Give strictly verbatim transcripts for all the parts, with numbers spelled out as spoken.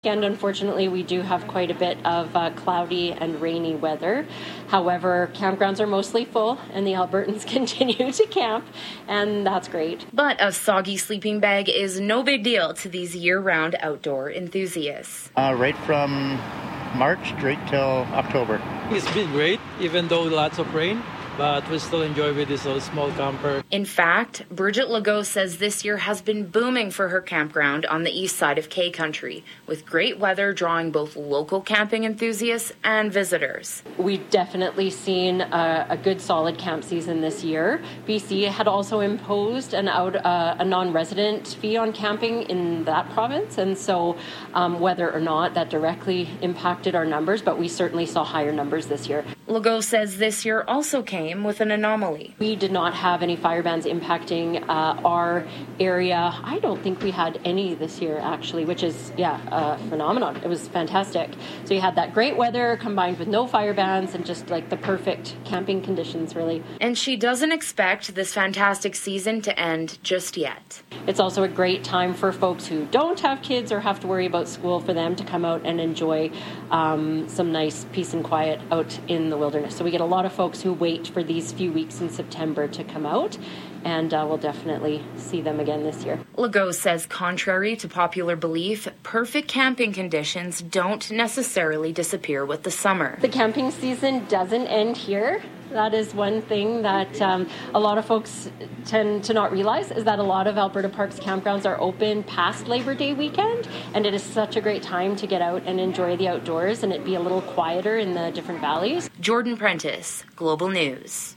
And unfortunately, we do have quite a bit of uh, cloudy and rainy weather. However, campgrounds are mostly full, and the Albertans continue to camp, and that's great. But a soggy sleeping bag is no big deal to these year-round outdoor enthusiasts. Uh, right from March straight till October. It's been great, even though lots of rain. But we still enjoy with this little small camper. In fact, Bridget Legault says this year has been booming for her campground on the east side of K Country, with great weather drawing both local camping enthusiasts and visitors. We've definitely seen a, a good solid camp season this year. B C had also imposed an out, uh, a non-resident fee on camping in that province, and so um, whether or not that directly impacted our numbers, but we certainly saw higher numbers this year. Legault says this year also came with an anomaly. We did not have any fire bans impacting uh, our area. I don't think we had any this year, actually, which is, yeah, a phenomenon. It was fantastic. So you had that great weather combined with no fire bans and just like the perfect camping conditions, really. And she doesn't expect this fantastic season to end just yet. It's also a great time for folks who don't have kids or have to worry about school, for them to come out and enjoy um, some nice peace and quiet out in the wilderness. So we get a lot of folks who wait for these few weeks in September to come out, and uh, we'll definitely see them again this year. Legault says, contrary to popular belief, perfect camping conditions don't necessarily disappear with the summer. The camping season doesn't end here. That is one thing that um, a lot of folks tend to not realize, is that a lot of Alberta Parks campgrounds are open past Labor Day weekend, and it is such a great time to get out and enjoy the outdoors and it be a little quieter in the different valleys. Jordan Prentice, Global News.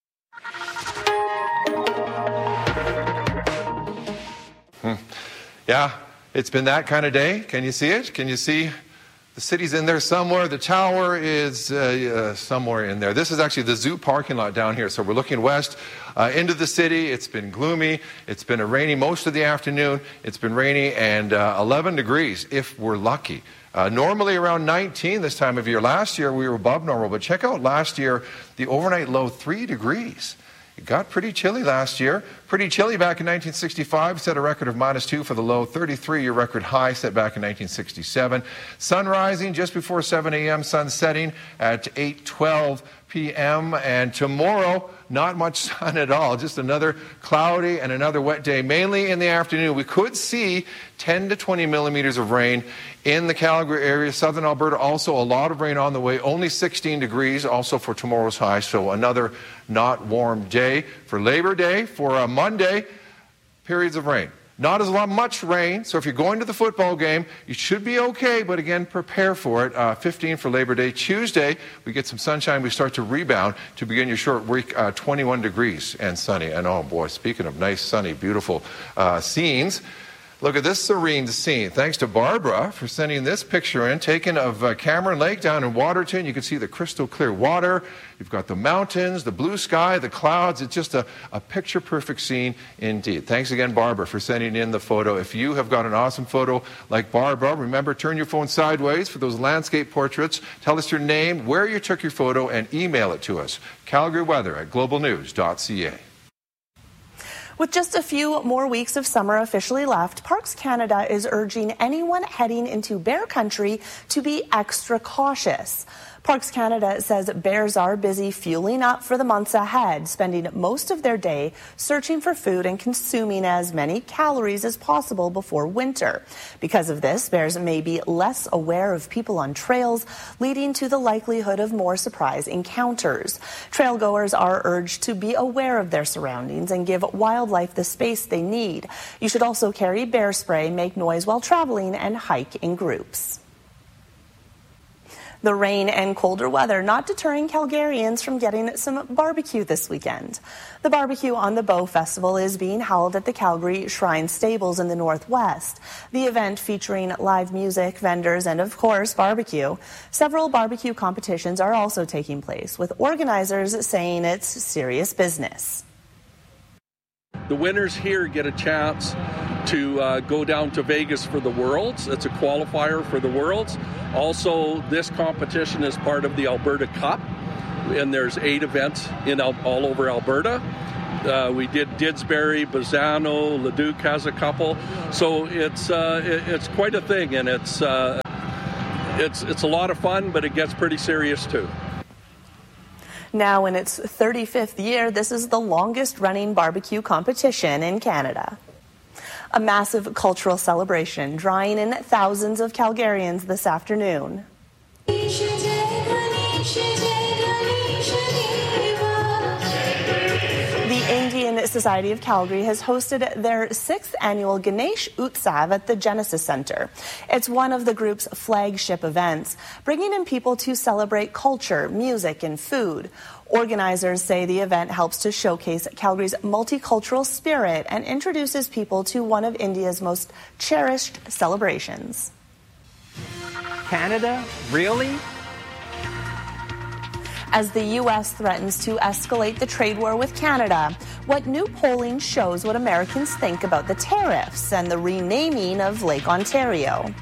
Hmm. Yeah, it's been that kind of day. Can you see it? Can you see? The city's in there somewhere. The tower is uh, uh, somewhere in there. This is actually the zoo parking lot down here. So we're looking west uh, into the city. It's been gloomy. It's been a rainy most of the afternoon. It's been rainy and uh, eleven degrees if we're lucky. Uh, normally around nineteen this time of year. Last year we were above normal, but check out last year, the overnight low three degrees. It got pretty chilly last year. Pretty chilly back in nineteen sixty-five. Set a record of minus two for the low. thirty-three, your record high set back in nineteen sixty-seven. Sun rising just before seven a.m. Sun setting at eight twelve p.m. And tomorrow, not much sun at all. Just another cloudy and another wet day, mainly in the afternoon. We could see ten to twenty millimeters of rain in the Calgary area. Southern Alberta, also a lot of rain on the way. Only sixteen degrees also for tomorrow's high. So another not warm day. For Labor Day, for a Monday, periods of rain. Not as lot, much rain, so if you're going to the football game, you should be okay, but again, prepare for it. Uh, fifteen for Labor Day. Tuesday, we get some sunshine. We start to rebound to begin your short week, uh, twenty-one degrees and sunny. And oh boy, speaking of nice, sunny, beautiful uh, scenes, look at this serene scene. Thanks to Barbara for sending this picture in, taken of uh, Cameron Lake down in Waterton. You can see the crystal clear water. You've got the mountains, the blue sky, the clouds. It's just a, a picture-perfect scene indeed. Thanks again, Barbara, for sending in the photo. If you have got an awesome photo like Barbara, remember, turn your phone sideways for those landscape portraits. Tell us your name, where you took your photo, and email it to us. Calgary Weather at global news dot c a. With just a few more weeks of summer officially left, Parks Canada is urging anyone heading into bear country to be extra cautious. Parks Canada says bears are busy fueling up for the months ahead, spending most of their day searching for food and consuming as many calories as possible before winter. Because of this, bears may be less aware of people on trails, leading to the likelihood of more surprise encounters. Trailgoers are urged to be aware of their surroundings and give wildlife the space they need. You should also carry bear spray, make noise while traveling, and hike in groups. The rain and colder weather not deterring Calgarians from getting some barbecue this weekend. The barbecue on the Bow Festival is being held at the Calgary Shrine Stables in the Northwest. The event featuring live music, vendors, and of course barbecue. Several barbecue competitions are also taking place, with organizers saying it's serious business. The winners here get a chance to uh, go down to Vegas for the Worlds. It's a qualifier for the Worlds. Also, this competition is part of the Alberta Cup, and there's eight events in all over Alberta. Uh, we did Didsbury, Bazzano, Leduc has a couple. So it's uh, it, it's quite a thing, and it's uh, it's it's a lot of fun, but it gets pretty serious too. Now in its thirty-fifth year, this is the longest running barbecue competition in Canada. A massive cultural celebration drawing in thousands of Calgarians this afternoon. The Indian Society of Calgary has hosted their sixth annual Ganesh Utsav at the Genesis Centre. It's one of the group's flagship events, bringing in people to celebrate culture, music, and food. Organizers say the event helps to showcase Calgary's multicultural spirit and introduces people to one of India's most cherished celebrations. Canada? Really? As the U S threatens to escalate the trade war with Canada, what new polling shows what Americans think about the tariffs and the renaming of Lake Ontario.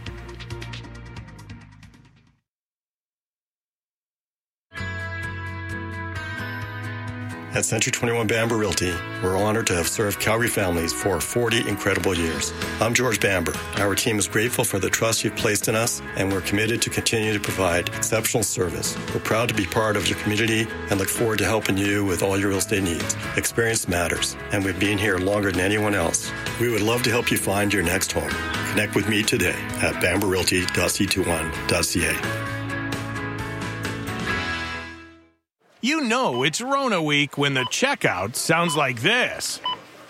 At Century twenty-one Bamber Realty, we're honored to have served Calgary families for forty incredible years. I'm George Bamber. Our team is grateful for the trust you've placed in us, and we're committed to continue to provide exceptional service. We're proud to be part of your community and look forward to helping you with all your real estate needs. Experience matters, and we've been here longer than anyone else. We would love to help you find your next home. Connect with me today at bamber realty dot c twenty-one dot c a. You know it's Rona week when the checkout sounds like this.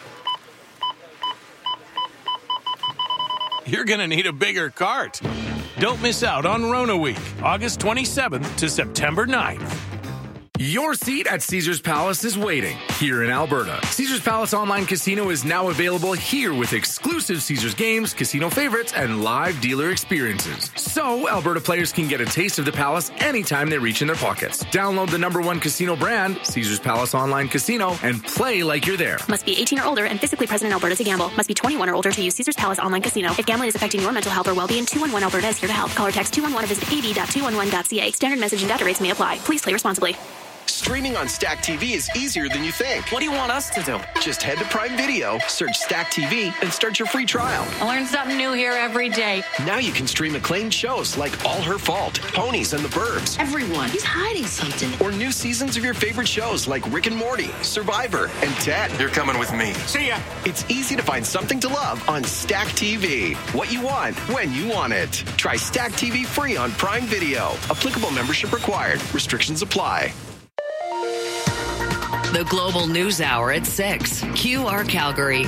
You're going to need a bigger cart. Don't miss out on Rona week, August twenty-seventh to September ninth. Your seat at Caesars Palace is waiting here in Alberta. Caesars Palace Online Casino is now available here with exclusive Caesars games, casino favorites, and live dealer experiences. So Alberta players can get a taste of the Palace anytime they reach in their pockets. Download the number one casino brand, Caesars Palace Online Casino, and play like you're there. Must be eighteen or older and physically present in Alberta to gamble. Must be twenty-one or older to use Caesars Palace Online Casino. If gambling is affecting your mental health or well-being, two one one Alberta is here to help. Call or text two one one or visit a b dot two one one dot c a. Standard message and data rates may apply. Please play responsibly. Streaming on Stack T V is easier than you think. What do you want us to do? Just head to Prime Video, search Stack T V, and start your free trial. I learn something new here every day. Now you can stream acclaimed shows like All Her Fault, Ponies, and the Burbs. Everyone, he's hiding something. Or new seasons of your favorite shows like Rick and Morty, Survivor, and Ted. You're coming with me. See ya. It's easy to find something to love on Stack T V. What you want, when you want it. Try Stack T V free on Prime Video. Applicable membership required. Restrictions apply. The Global News Hour at six. Q R Calgary.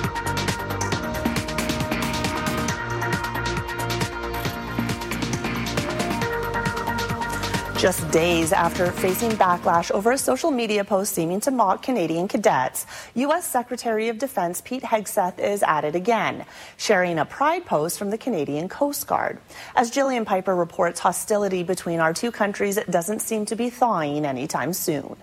Just days after facing backlash over a social media post seeming to mock Canadian cadets, U S Secretary of Defense Pete Hegseth is at it again, sharing a pride post from the Canadian Coast Guard. As Jillian Piper reports, hostility between our two countries doesn't seem to be thawing anytime soon.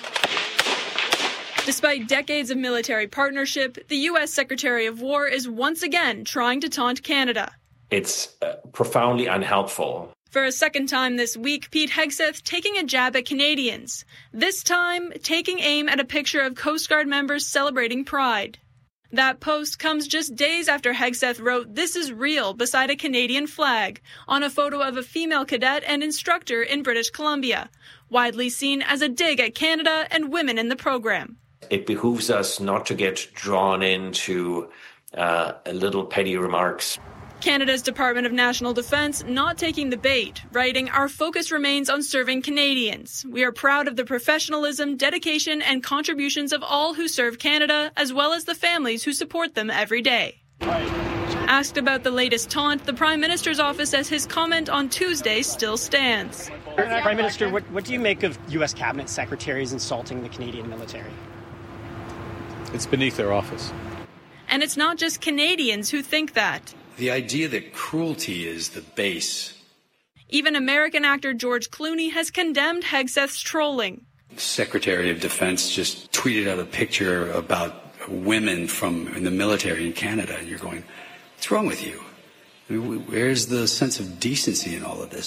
Despite decades of military partnership, the U S Secretary of War is once again trying to taunt Canada. It's uh, profoundly unhelpful. For a second time this week, Pete Hegseth taking a jab at Canadians, this time taking aim at a picture of Coast Guard members celebrating Pride. That post comes just days after Hegseth wrote "This is real" beside a Canadian flag on a photo of a female cadet and instructor in British Columbia, widely seen as a dig at Canada and women in the program. It behooves us not to get drawn into uh, little petty remarks. Canada's Department of National Defence not taking the bait, writing, "Our focus remains on serving Canadians. We are proud of the professionalism, dedication, and contributions of all who serve Canada, as well as the families who support them every day." Asked about the latest taunt, the Prime Minister's office says his comment on Tuesday still stands. Prime Minister, what, what do you make of U S Cabinet secretaries insulting the Canadian military? It's beneath their office. And it's not just Canadians who think that. The idea that cruelty is the base. Even American actor George Clooney has condemned Hegseth's trolling. The Secretary of Defense just tweeted out a picture about women from in the military in Canada. And you're going, what's wrong with you? I mean, where's the sense of decency in all of this?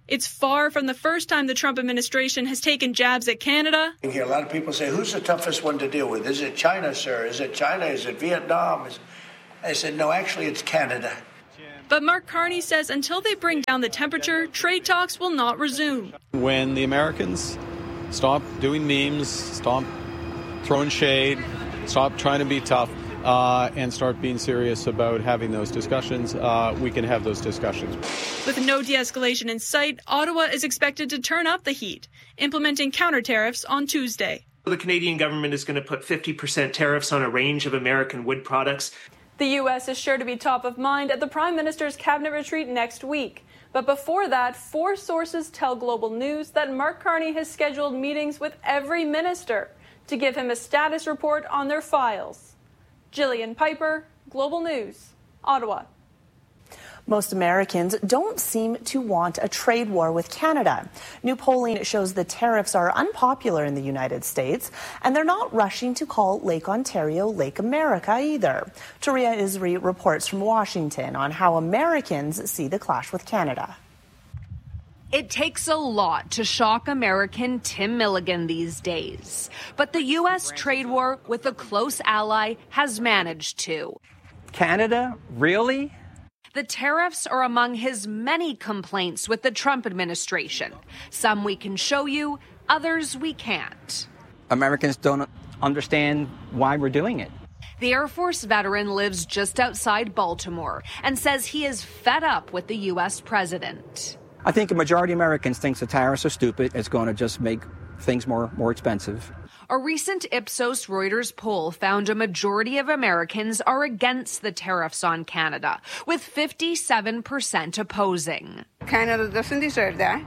It's far from the first time the Trump administration has taken jabs at Canada. I hear a lot of people say, who's the toughest one to deal with? Is it China, sir? Is it China? Is it Vietnam? I said, no, actually, it's Canada. But Mark Carney says until they bring down the temperature, trade talks will not resume. When the Americans stop doing memes, stop throwing shade, stop trying to be tough, Uh, and start being serious about having those discussions, uh, we can have those discussions. With no de-escalation in sight, Ottawa is expected to turn up the heat, implementing counter tariffs on Tuesday. The Canadian government is going to put fifty percent tariffs on a range of American wood products. The U S is sure to be top of mind at the Prime Minister's cabinet retreat next week. But before that, four sources tell Global News that Mark Carney has scheduled meetings with every minister to give him a status report on their files. Jillian Piper, Global News, Ottawa. Most Americans don't seem to want a trade war with Canada. New polling shows the tariffs are unpopular in the United States, and they're not rushing to call Lake Ontario Lake America either. Taria Isri reports from Washington on how Americans see the clash with Canada. It takes a lot to shock American Tim Milligan these days. But the U S trade war with a close ally has managed to. Canada? Really? The tariffs are among his many complaints with the Trump administration. Some we can show you, others we can't. Americans don't understand why we're doing it. The Air Force veteran lives just outside Baltimore and says he is fed up with the U S president. I think a majority of Americans think the tariffs are stupid. It's going to just make things more, more expensive. A recent Ipsos Reuters poll found a majority of Americans are against the tariffs on Canada, with fifty-seven percent opposing. Canada doesn't deserve that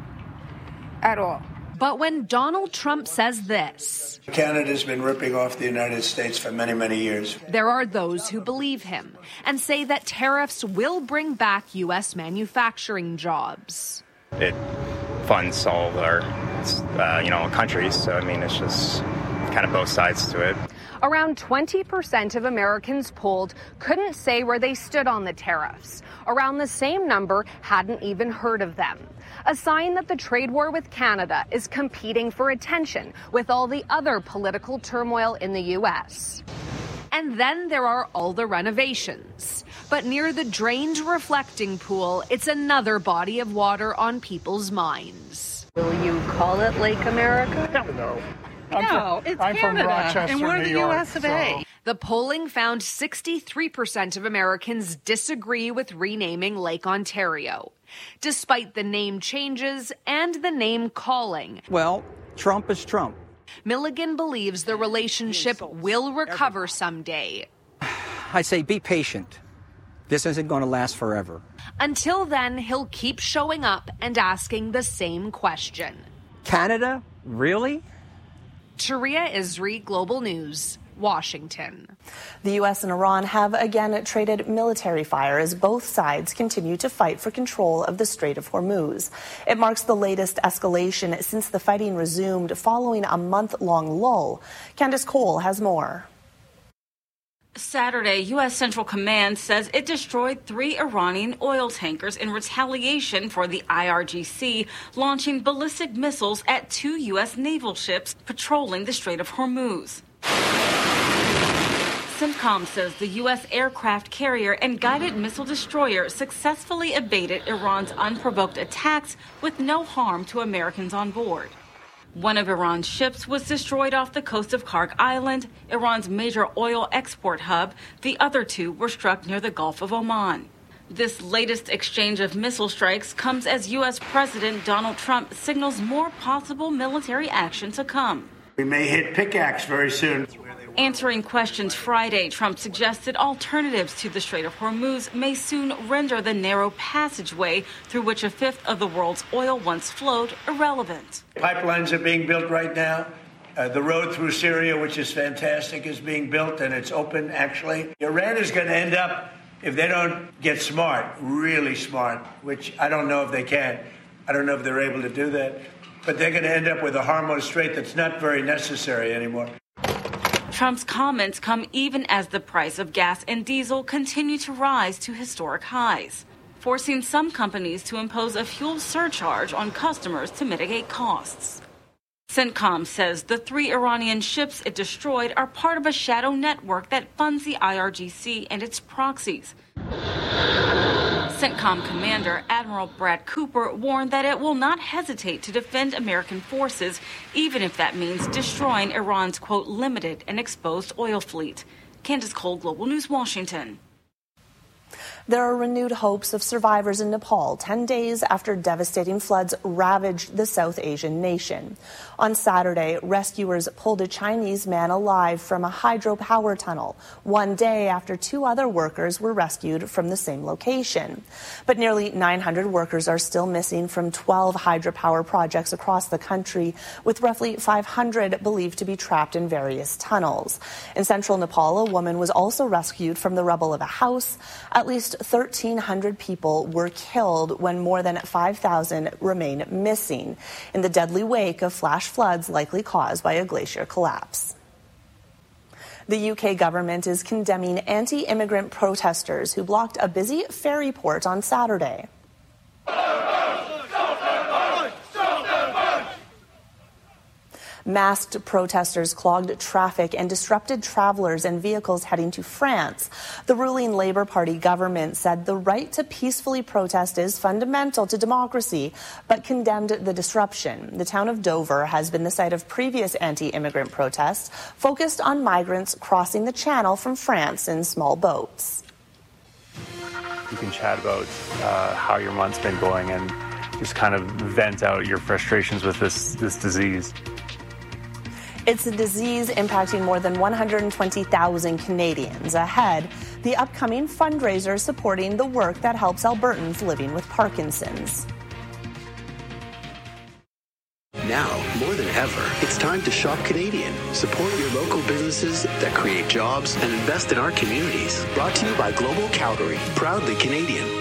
at all. But when Donald Trump says this, Canada's been ripping off the United States for many, many years. There are those who believe him and say that tariffs will bring back U S manufacturing jobs. It funds all of our, uh, you know, countries. So, I mean, it's just kind of both sides to it. Around twenty percent of Americans polled couldn't say where they stood on the tariffs. Around the same number hadn't even heard of them. A sign that the trade war with Canada is competing for attention with all the other political turmoil in the U S. And then there are all the renovations. But near the drained reflecting pool, it's another body of water on people's minds. Will you call it Lake America? No. I'm no, from, it's I'm Canada, from Rochester, and we're New the York, U S of A. So. The polling found sixty-three percent of Americans disagree with renaming Lake Ontario, despite the name changes and the name calling. Well, Trump is Trump. Milligan believes the relationship will recover someday. I say be patient. This isn't going to last forever. Until then, he'll keep showing up and asking the same question. Canada? Really? Taria Isri, Global News, Washington. The U S and Iran have again traded military fire as both sides continue to fight for control of the Strait of Hormuz. It marks the latest escalation since the fighting resumed following a month-long lull. Candace Cole has more. Saturday, U S Central Command says it destroyed three Iranian oil tankers in retaliation for the I R G C launching ballistic missiles at two U S naval ships patrolling the Strait of Hormuz. CENTCOM says the U S aircraft carrier and guided missile destroyer successfully evaded Iran's unprovoked attacks with no harm to Americans on board. One of Iran's ships was destroyed off the coast of Karg Island, Iran's major oil export hub. The other two were struck near the Gulf of Oman. This latest exchange of missile strikes comes as U S President Donald Trump signals more possible military action to come. We may hit pickaxe very soon. Answering questions Friday, Trump suggested alternatives to the Strait of Hormuz may soon render the narrow passageway through which a fifth of the world's oil once flowed irrelevant. Pipelines are being built right now. Uh, the road through Syria, which is fantastic, is being built, and it's open, actually. Iran is going to end up, if they don't get smart, really smart, which I don't know if they can. I don't know if they're able to do that. But they're going to end up with a Hormuz Strait that's not very necessary anymore. Trump's comments come even as the price of gas and diesel continue to rise to historic highs. forcing some companies to impose a fuel surcharge on customers to mitigate costs. CENTCOM says the three Iranian ships it destroyed are part of a shadow network that funds the I R G C and its proxies. CENTCOM Commander Admiral Brad Cooper warned that it will not hesitate to defend American forces, even if that means destroying Iran's, quote, limited and exposed oil fleet. Candace Cole, Global News, Washington. There are renewed hopes of survivors in Nepal ten days after devastating floods ravaged the South Asian nation. On Saturday, rescuers pulled a Chinese man alive from a hydropower tunnel, one day after two other workers were rescued from the same location. But nearly nine hundred workers are still missing from twelve hydropower projects across the country, with roughly five hundred believed to be trapped in various tunnels. In central Nepal, a woman was also rescued from the rubble of a house. At least thirteen hundred people were killed when more than five thousand remain missing in the deadly wake of flash floods likely caused by a glacier collapse. The U K government is condemning anti-immigrant protesters who blocked a busy ferry port on Saturday. Masked protesters clogged traffic and disrupted travelers and vehicles heading to France. The ruling Labour Party government said the right to peacefully protest is fundamental to democracy, but condemned the disruption. The town of Dover has been the site of previous anti-immigrant protests focused on migrants crossing the channel from France in small boats. You can chat about uh, how your month's been going and just kind of vent out your frustrations with this, this disease. It's a disease impacting more than one hundred twenty thousand Canadians. Ahead, the upcoming fundraiser supporting the work that helps Albertans living with Parkinson's. Now, more than ever, it's time to shop Canadian. Support your local businesses that create jobs and invest in our communities. Brought to you by Global Calgary, proudly Canadian.